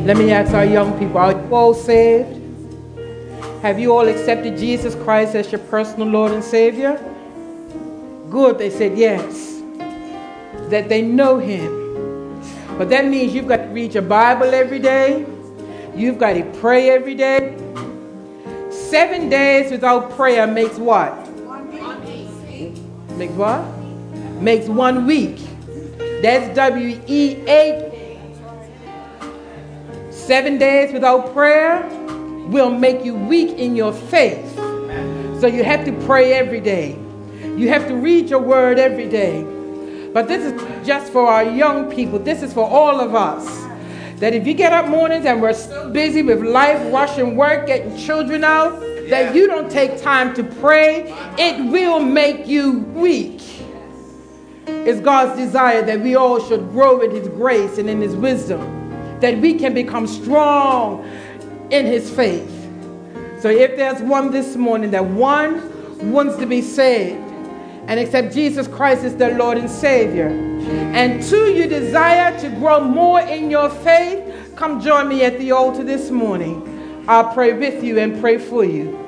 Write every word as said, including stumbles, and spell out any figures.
Let me ask our young people, are you all saved? Have you all accepted Jesus Christ as your personal Lord and Savior? Good, they said yes. That they know Him. But that means you've got to read your Bible every day. You've got to pray every day. Seven days without prayer makes what? One week. Makes what? Makes one week. That's W E eight. Seven days without prayer will make you weak in your faith. So you have to pray every day. You have to read your word every day. But this is just for our young people. This is for all of us. That if you get up mornings and we're so busy with life, rushing work, getting children out, that you don't take time to pray, it will make you weak. It's God's desire that we all should grow in His grace and in His wisdom, that we can become strong in His faith. So if there's one this morning that one wants to be saved and accept Jesus Christ as their Lord and Savior, and two, you desire to grow more in your faith, come join me at the altar this morning. I'll pray with you and pray for you.